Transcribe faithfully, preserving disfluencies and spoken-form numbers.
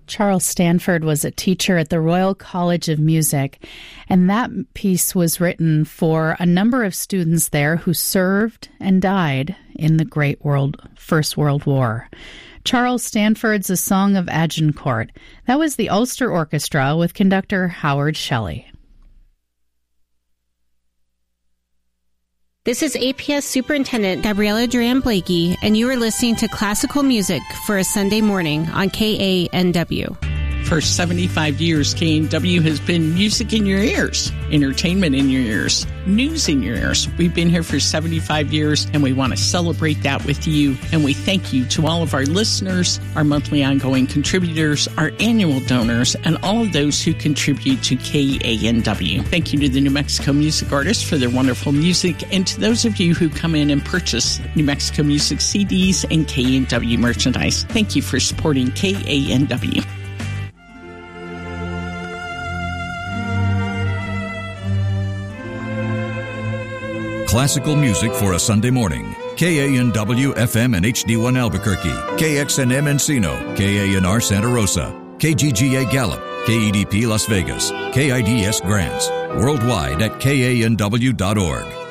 Charles Stanford was a teacher at the Royal College of Music, and that piece was written for a number of students there who served and died in the Great World First World War. Charles Stanford's A Song of Agincourt. That was the Ulster Orchestra with conductor Howard Shelley. This is A P S Superintendent Gabriella Duran-Blakey, and you are listening to Classical Music for a Sunday Morning on K A N W. For seventy-five years, K A N W has been music in your ears, entertainment in your ears, news in your ears. We've been here for seventy-five years, and we want to celebrate that with you. And we thank you to all of our listeners, our monthly ongoing contributors, our annual donors, and all of those who contribute to K A N W. Thank you to the New Mexico music artists for their wonderful music, and to those of you who come in and purchase New Mexico music C Ds and K A N W merchandise. Thank you for supporting K A N W. Classical music for a Sunday morning. K A N W F M and H D one Albuquerque, K X N M Encino, K A N R Santa Rosa, K G G A Gallup, K E D P Las Vegas, K I D S Grants, worldwide at K A N W dot org.